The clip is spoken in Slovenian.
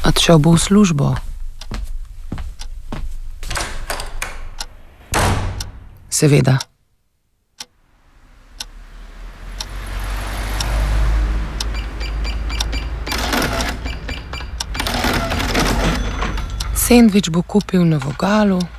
Odšel bo v službo. Seveda. Sendvič bo kupil na vogalu.